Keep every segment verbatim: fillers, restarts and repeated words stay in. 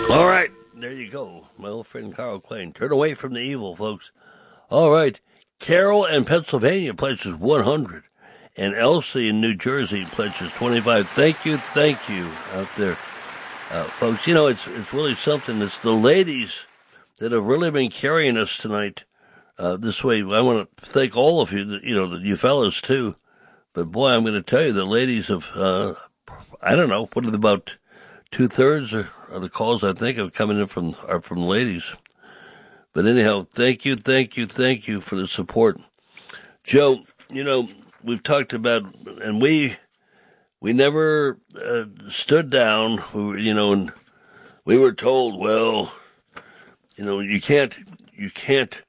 All right, there you go. My old friend Carl Klein. Turn away from the evil, folks. All right. Carol in Pennsylvania pledges one hundred. And Elsie in New Jersey pledges twenty-five. Thank you, thank you out there. Uh, folks, you know, it's it's really something. It's the ladies that have really been carrying us tonight uh, this way. I want to thank all of you, you know, you fellas too. But boy, I'm going to tell you, the ladies have, uh, I don't know, what are the, about two-thirds of the calls I think are coming in from are from ladies. But anyhow, thank you, thank you, thank you for the support. Joe, you know, we've talked about, and we we never uh, stood down, we were, you know, and we were told, well, you know, you can't, you can't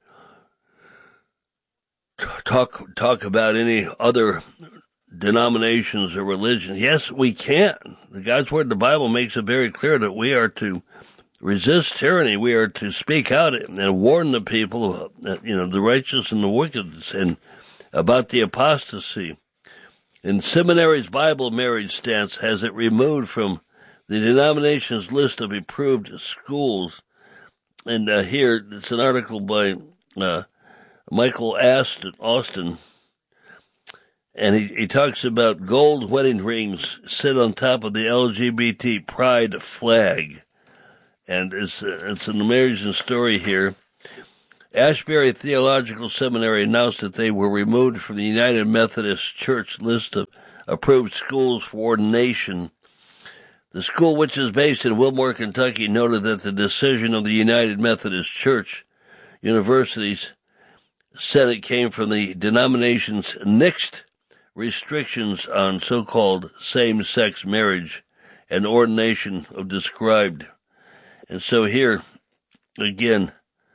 talk talk about any other denominations or religions. Yes, we can. The God's Word, the Bible, makes it very clear that we are to resist tyranny. We are to speak out and warn the people, uh, you know, the righteous and the wicked, and about the apostasy. In Seminary's Bible Marriage Stance has it removed from the denomination's list of approved schools. And uh, here, it's an article by uh, Michael Aston, Austin, and he, he talks about gold wedding rings sit on top of the L G B T pride flag. And it's, uh, it's an amazing story here. Ashbury Theological Seminary announced that they were removed from the United Methodist Church list of approved schools for ordination. The school, which is based in Wilmore, Kentucky, noted that the decision of the United Methodist Church University's Senate came from the denomination's nixed restrictions on so-called same-sex marriage and ordination of described. And so here, again,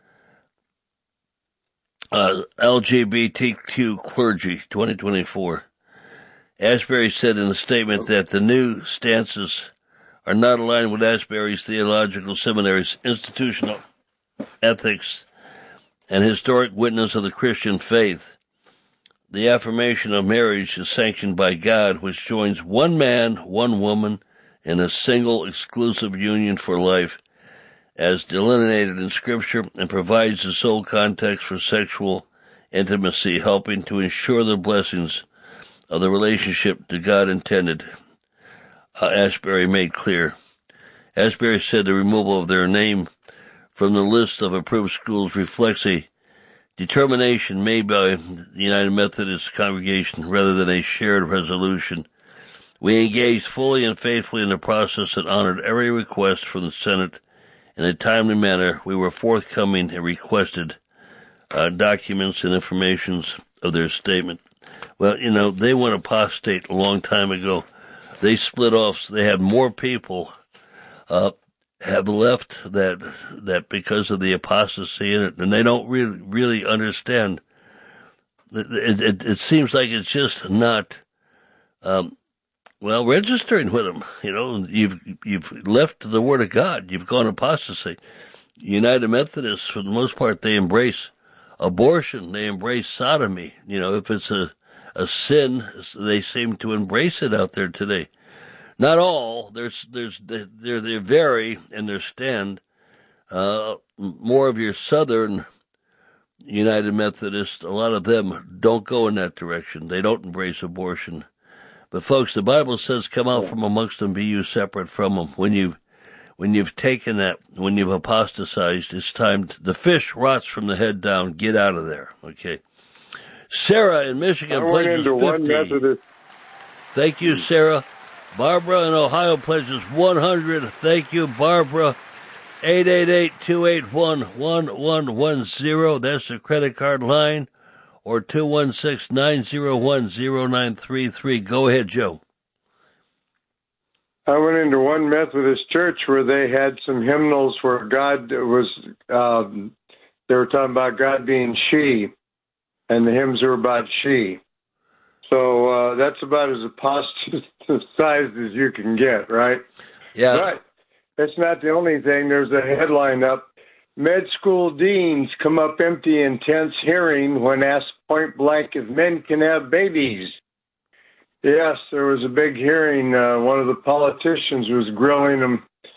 uh, L G B T Q clergy, twenty twenty-four. Ashbury said in a statement that the new stances are not aligned with Ashbury's Theological Seminary's institutional ethics and historic witness of the Christian faith. The affirmation of marriage is sanctioned by God, which joins one man, one woman, in a single exclusive union for life, as delineated in Scripture, and provides the sole context for sexual intimacy, helping to ensure the blessings of the relationship that God intended. Uh, Ashbury made clear. Ashbury said the removal of their name from the list of approved schools reflects a determination made by the United Methodist congregation rather than a shared resolution. We engaged fully and faithfully in the process and honored every request from the Senate in a timely manner. We were forthcoming and requested uh, documents and informations of their statement. Well, you know, they went apostate a long time ago. They split off. So they had more people uh, have left that that because of the apostasy in it, and they don't really really understand. It, it, it seems like it's just not. Um, Well, registering with them, you know, you've you've left the Word of God. You've gone apostasy. United Methodists, for the most part, they embrace abortion. They embrace sodomy. You know, if it's a a sin, they seem to embrace it out there today. Not all. There's there's they they vary in their stand. Uh, more of your Southern United Methodists, a lot of them don't go in that direction. They don't embrace abortion. But folks, the Bible says, "Come out from amongst them, be you separate from them." When you, when you've taken that, when you've apostatized, it's time. To, the fish rots from the head down. Get out of there. Okay. Sarah in Michigan pledges fifty. Thank you, Sarah. Barbara in Ohio pledges one hundred. Thank you, Barbara. eight eight eight, two eight one, one one one zero. That's the credit card line. Or two one six, nine zero one, zero nine three three. Go ahead, Joe. I went into one Methodist church where they had some hymnals where God was, um, they were talking about God being she, and the hymns were about she. So uh, that's about as apostatized as you can get, right? Yeah. But that's not the only thing. There's a headline up. Med school deans come up empty in tense hearing when asked point blank if men can have babies. Yes, there was a big hearing. Uh, one of the politicians was grilling them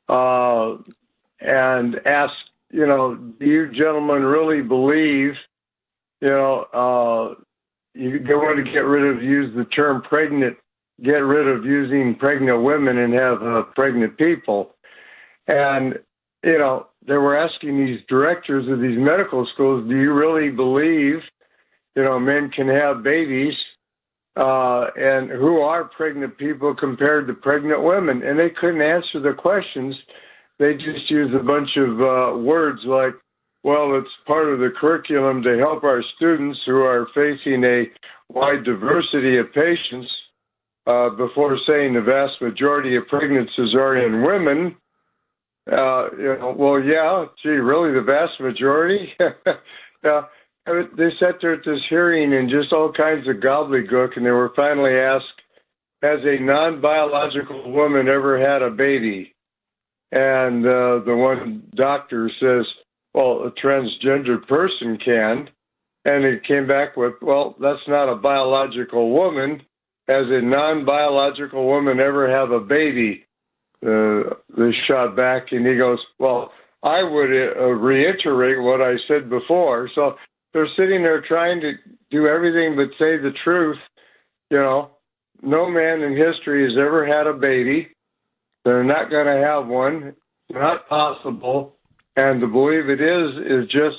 uh, and asked, you know, do you gentlemen really believe, you know, uh, you, they want to get rid of, use the term pregnant, get rid of using pregnant women and have uh, pregnant people. And, you know, they were asking these directors of these medical schools, do you really believe, you know, men can have babies? Uh, and who are pregnant people compared to pregnant women? And they couldn't answer the questions. They just used a bunch of uh, words like, well, it's part of the curriculum to help our students who are facing a wide diversity of patients, uh, before saying the vast majority of pregnancies are in women. Uh, you know, well, yeah, gee, really, the vast majority? uh, they sat there at this hearing and just all kinds of gobbledygook, and they were finally asked, has a non-biological woman ever had a baby? And uh, the one doctor says, well, a transgender person can. And it came back with, well, that's not a biological woman. Has a non-biological woman ever have a baby? Uh, they shot back, and he goes, well, I would uh, reiterate what I said before. So they're sitting there trying to do everything but say the truth. You know, no man in history has ever had a baby. They're not going to have one. It's not possible. And to believe it is, is just,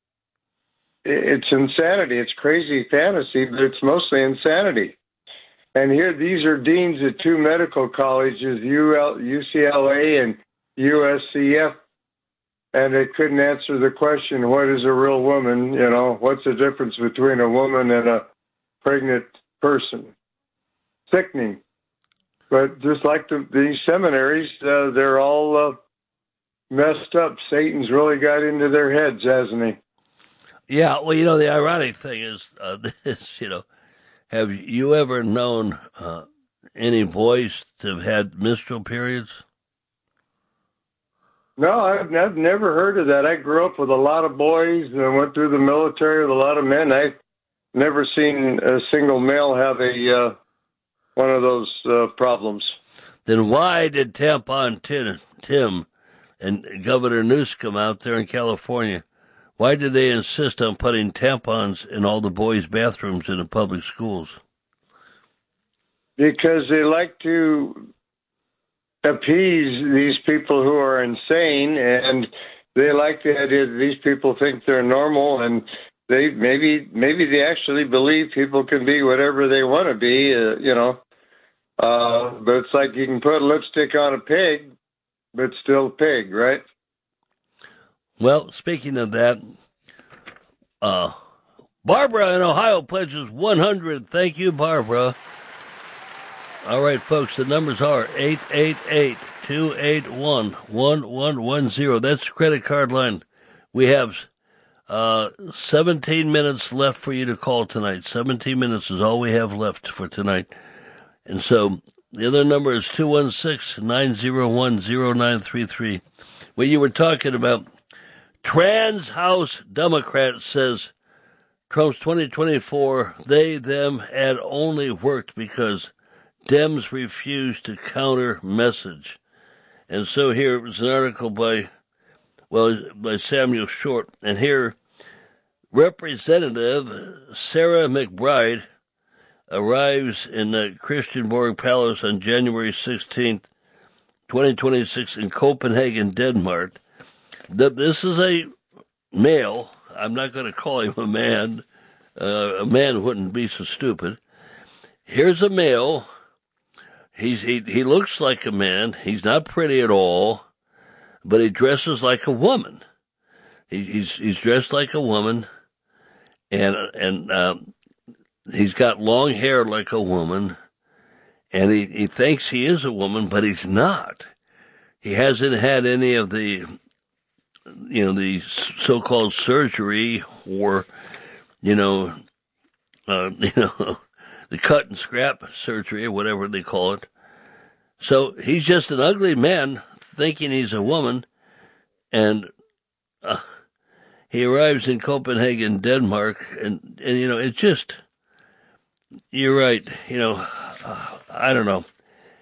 it's insanity. It's crazy fantasy, but it's mostly insanity. And here, these are deans at two medical colleges, U C L A and U S C F, and they couldn't answer the question, what is a real woman? You know, what's the difference between a woman and a pregnant person? Sickening. But just like the, these seminaries, uh, they're all uh, messed up. Satan's really got into their heads, hasn't he? Yeah, well, you know, the ironic thing is uh, this, you know, have you ever known uh, any boys to have had menstrual periods? No, I've, I've never heard of that. I grew up with a lot of boys and I went through the military with a lot of men. I've never seen a single male have a uh, one of those uh, problems. Then why did Tampon Tim, Tim and Governor Newsom out there in California, why did they insist on putting tampons in all the boys' bathrooms in the public schools? Because they like to appease these people who are insane, and they like the idea that these people think they're normal, and they maybe maybe they actually believe people can be whatever they want to be, uh, you know. Uh, but it's like you can put lipstick on a pig, but still a pig, right? Well, speaking of that, uh, Barbara in Ohio pledges one hundred. Thank you, Barbara. All right, folks, the numbers are eight eight eight, two eight one, one one one zero. That's the credit card line. We have uh, seventeen minutes left for you to call tonight. seventeen minutes is all we have left for tonight. And so the other number is two one six, nine zero one, zero nine three three. Well, you were talking about Trans House Democrat says Trump's twenty twenty-four, they, them, had only worked because Dems refused to counter message. And so here was an article by, well, by Samuel Short. And here, Representative Sarah McBride arrives in the Christiansborg Palace on January sixteenth, twenty twenty-six in Copenhagen, Denmark. That this is a male. I'm not going to call him a man. Uh, a man wouldn't be so stupid. Here's a male. He's he he looks like a man. He's not pretty at all, but he dresses like a woman. He, he's he's dressed like a woman, and and um, he's got long hair like a woman, and he, he thinks he is a woman, but he's not. He hasn't had any of the, you know, the so-called surgery or, you know, uh, you know, the cut and scrap surgery or whatever they call it. So he's just an ugly man thinking he's a woman, and uh, he arrives in Copenhagen, Denmark, and, and, you know, it's just, you're right, you know, uh, I don't know.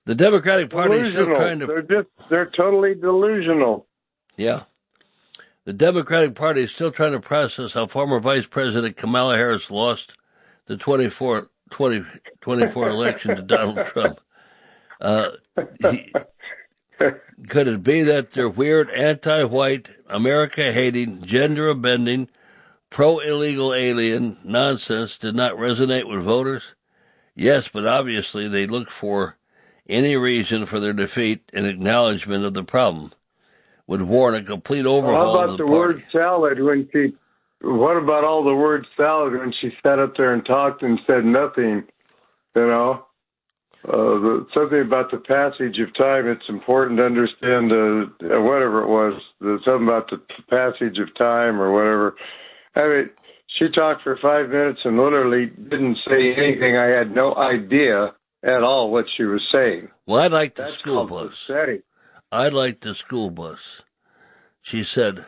The Democratic Party is still Delusional. trying to... They're just, they're totally delusional. Yeah. The Democratic Party is still trying to process how former Vice President Kamala Harris lost the twenty-four, twenty twenty-four election to Donald Trump. Uh, he, could it be that their weird anti-white, America-hating, gender-bending, pro-illegal alien nonsense did not resonate with voters? Yes, but obviously they look for any reason for their defeat and acknowledgement of the problem would warrant a complete overhaul How about of the, the party. word salad when she, what about all the word salad when she sat up there and talked and said nothing, you know? Uh, the, something about the passage of time, it's important to understand, uh, whatever it was, the, something about the passage of time or whatever. I mean, she talked for five minutes and literally didn't say anything. I had no idea at all what she was saying. Well, I'd like the That's school called bus. pathetic. I'd like the school bus. She said,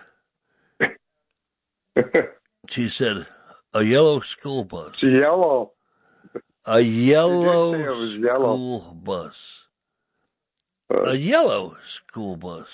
she said, a yellow school bus. It's yellow. A yellow She did say it was school yellow. bus. Uh, A yellow school bus.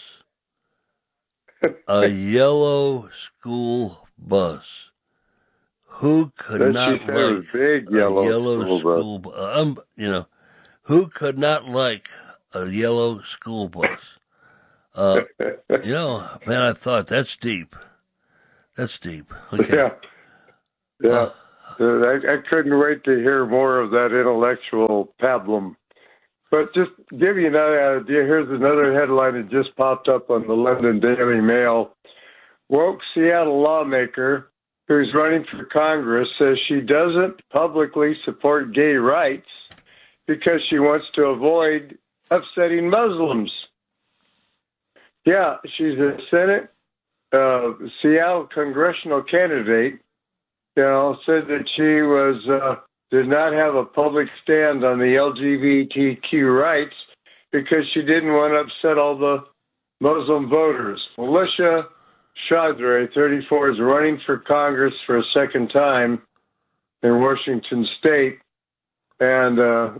A yellow school bus. Who could Then not she said it was like big a yellow yellow school bus. school bus? Um, you know, who could not like a yellow school bus? Uh, you know, man, I thought that's deep. That's deep. Okay. Yeah. Yeah. Uh, Uh, I, I couldn't wait to hear more of that intellectual pablum. But just give you another idea, here's another headline that just popped up on the London Daily Mail. Woke Seattle lawmaker who's running for Congress says she doesn't publicly support gay rights because she wants to avoid upsetting Muslims. Yeah, she's a Senate, uh, Seattle congressional candidate. You know, said that she was uh, did not have a public stand on the L G B T Q rights because she didn't want to upset all the Muslim voters. Militia Chaudhry, thirty-four, is running for Congress for a second time in Washington State, and uh,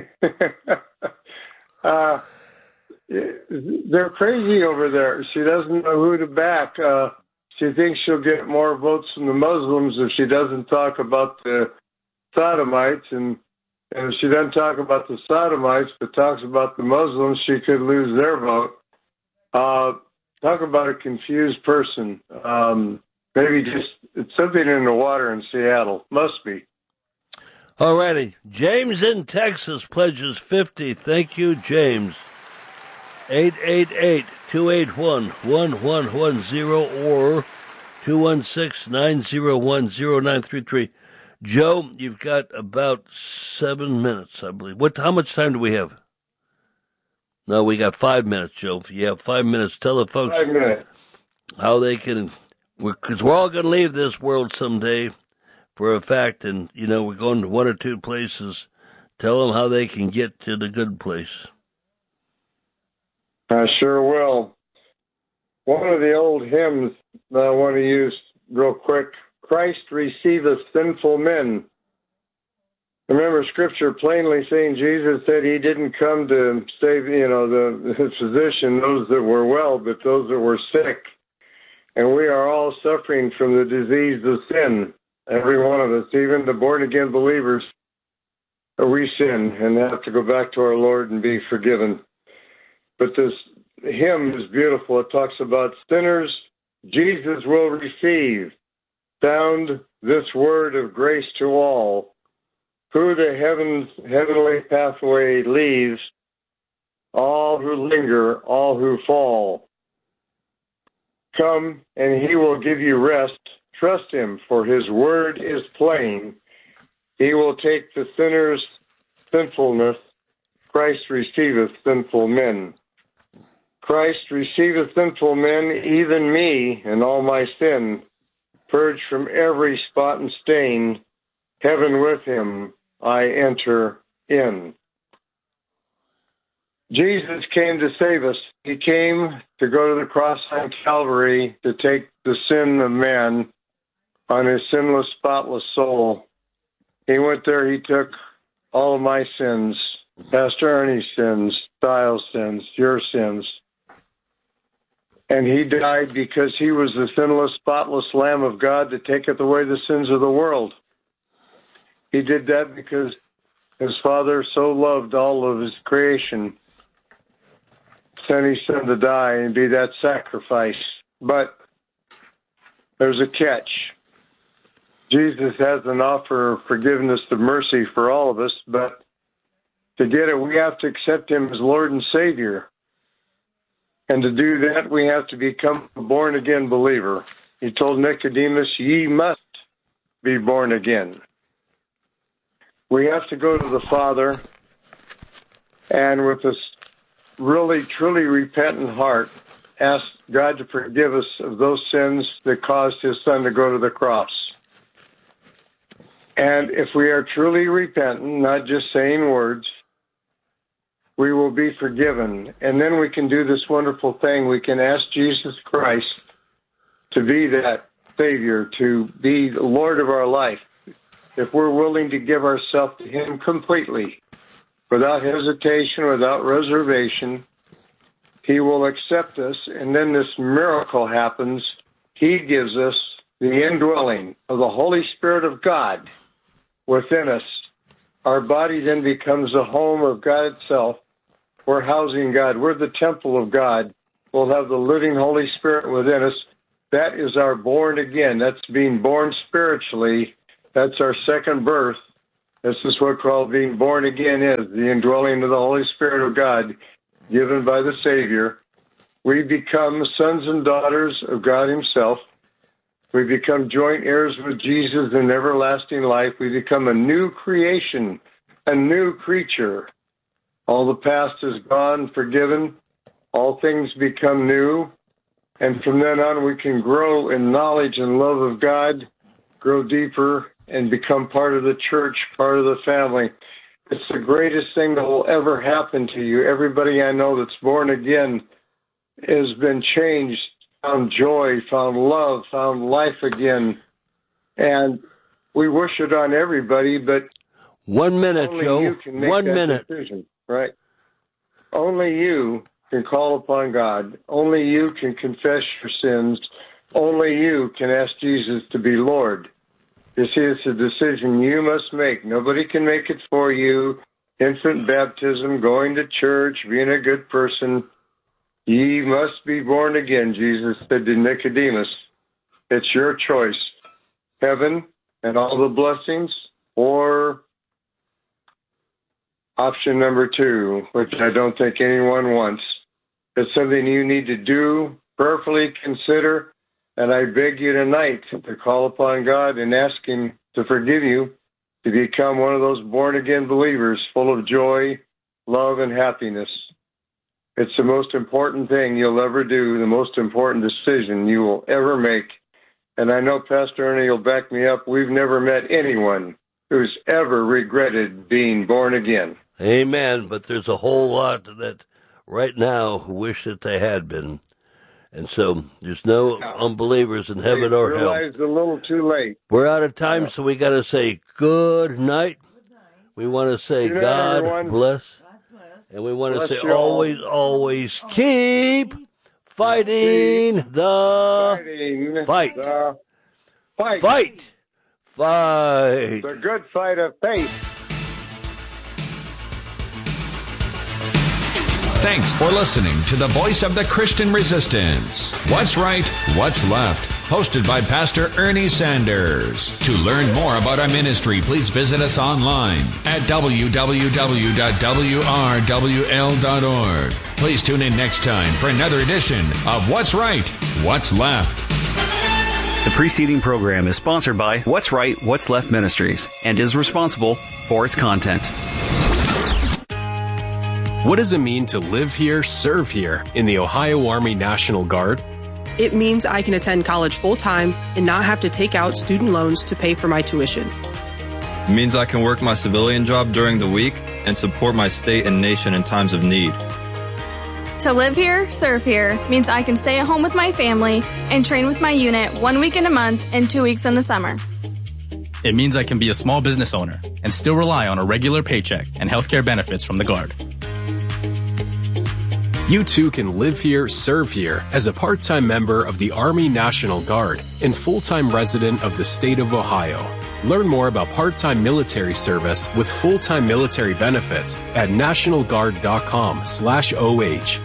uh, they're crazy over there. She doesn't know who to back. Uh, She thinks she'll get more votes from the Muslims if she doesn't talk about the Sodomites. And, and if she doesn't talk about the Sodomites but talks about the Muslims, she could lose their vote. Uh, talk about a confused person. Um, maybe just it's something in the water in Seattle. Must be. all righty. James in Texas pledges fifty. Thank you, James. eight eight eight, two eight one, one one one zero or two one six, nine zero one, zero nine three three. Joe, you've got about seven minutes, I believe. What? How much time do we have? No, we got five minutes, Joe. You have five minutes. Tell the folks Five minutes. how they can, because we're, we're all going to leave this world someday for a fact, and, you know, we're going to one or two places. Tell them how they can get to the good place. I sure will. One of the old hymns that I want to use real quick, Christ receiveth sinful men. Remember Scripture plainly saying Jesus said he didn't come to save, you know, the his physician, those that were well, but those that were sick. And we are all suffering from the disease of sin. Every one of us, even the born-again believers, we sin and have to go back to our Lord and be forgiven. But this hymn is beautiful. It talks about sinners Jesus will receive. Sound this word of grace to all. Who the heavens, heavenly pathway leaves, all who linger, all who fall. Come, and he will give you rest. Trust him, for his word is plain. He will take the sinner's sinfulness. Christ receiveth sinful men. Christ receiveth sinful men, even me, and all my sin. Purged from every spot and stain. Heaven with him I enter in. Jesus came to save us. He came to go to the cross on Calvary to take the sin of man on his sinless, spotless soul. He went there, he took all of my sins, Pastor Ernie's sins, Styles' sins, your sins. And he died because he was the sinless, spotless Lamb of God that taketh away the sins of the world. He did that because his Father so loved all of his creation, sent his Son to die and be that sacrifice. But there's a catch. Jesus has an offer of forgiveness of mercy for all of us, but to get it, we have to accept him as Lord and Savior. And to do that, we have to become a born-again believer. He told Nicodemus, ye must be born again. We have to go to the Father, and with a really, truly repentant heart, ask God to forgive us of those sins that caused his Son to go to the cross. And if we are truly repentant, not just saying words, we will be forgiven. And then we can do this wonderful thing. We can ask Jesus Christ to be that Savior, to be the Lord of our life. If we're willing to give ourselves to him completely, without hesitation, without reservation, he will accept us. And then this miracle happens. He gives us the indwelling of the Holy Spirit of God within us. Our body then becomes the home of God itself. We're housing God. We're the temple of God. We'll have the living Holy Spirit within us. That is our born again. That's being born spiritually. That's our second birth. This is what called being born again is, the indwelling of the Holy Spirit of God given by the Savior. We become sons and daughters of God himself. We become joint heirs with Jesus in everlasting life. We become a new creation, a new creature. All the past is gone, forgiven. All things become new. And from then on, we can grow in knowledge and love of God, grow deeper, and become part of the church, part of the family. It's the greatest thing that will ever happen to you. Everybody I know that's born again has been changed, found joy, found love, found life again. And we wish it on everybody, but one minute, only Joe. You can make one that minute. Decision, right? Only you can call upon God. Only you can confess your sins. Only you can ask Jesus to be Lord. This is a decision you must make. Nobody can make it for you. Infant baptism, going to church, being a good person. Ye must be born again, Jesus said to Nicodemus. It's your choice. Heaven and all the blessings, or option number two, which I don't think anyone wants. It's something you need to do, prayerfully consider, and I beg you tonight to call upon God and ask him to forgive you, to become one of those born-again believers full of joy, love, and happiness. It's the most important thing you'll ever do, the most important decision you will ever make. And I know Pastor Ernie will back me up. We've never met anyone who's ever regretted being born again. Amen. But there's a whole lot that right now wish that they had been. And so there's no unbelievers in heaven or hell. Realized a little too late. We're out of time, yeah. So we got to say good night. Good night. We want to say good God night, bless. God bless. And we want to say always, always keep fighting keep the fighting fight. The fight. Fight. Fight. The good fight of faith. Thanks for listening to the Voice of the Christian Resistance. What's Right, What's Left? Hosted by Pastor Ernie Sanders. To learn more about our ministry, please visit us online at w w w dot w r w l dot org. Please tune in next time for another edition of What's Right, What's Left. The preceding program is sponsored by What's Right, What's Left Ministries and is responsible for its content. What does it mean to live here, serve here in the Ohio Army National Guard? It means I can attend college full-time and not have to take out student loans to pay for my tuition. It means I can work my civilian job during the week and support my state and nation in times of need. To live here, serve here means I can stay at home with my family and train with my unit one week in a month and two weeks in the summer. It means I can be a small business owner and still rely on a regular paycheck and healthcare benefits from the Guard. You too can live here, serve here as a part-time member of the Army National Guard and full-time resident of the state of Ohio. Learn more about part-time military service with full-time military benefits at nationalguard.com slash OH.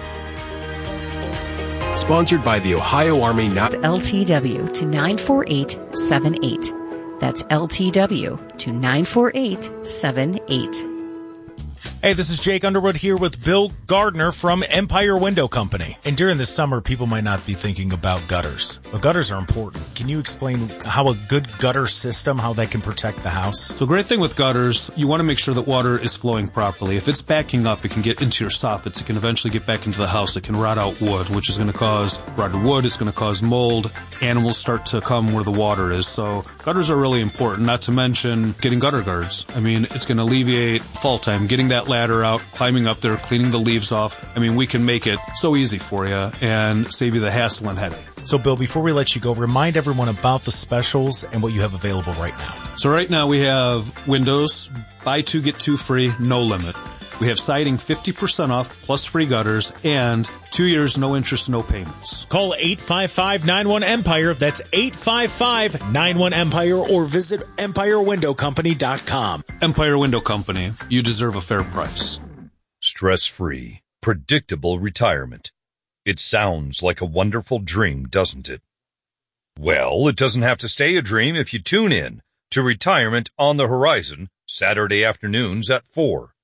Sponsored by the Ohio Army National L T W to nine four eight seven eight. That's L T W to nine four eight seven eight. Hey, this is Jake Underwood here with Bill Gardner from Empire Window Company. And during the summer, people might not be thinking about gutters, but gutters are important. Can you explain how a good gutter system, how that can protect the house? So, great thing with gutters, you want to make sure that water is flowing properly. If it's backing up, it can get into your soffits. It can eventually get back into the house. It can rot out wood, which is going to cause rotted wood. It's going to cause mold. Animals start to come where the water is. So, gutters are really important, not to mention getting gutter guards. I mean, it's going to alleviate fall time, getting that ladder out, climbing up there, cleaning the leaves off. I mean, we can make it so easy for you and save you the hassle and headache. So, Bill, before we let you go, remind everyone about the specials and what you have available right now. So right now we have windows, buy two, get two free, no limit. We have siding fifty percent off plus free gutters and two years, no interest, no payments. Call eight five five, nine one, EMPIRE. That's eight five five, nine one, EMPIRE or visit empire window company dot com. Empire Window Company. You deserve a fair price. Stress-free, predictable retirement. It sounds like a wonderful dream, doesn't it? Well, it doesn't have to stay a dream if you tune in to Retirement on the Horizon, Saturday afternoons at four.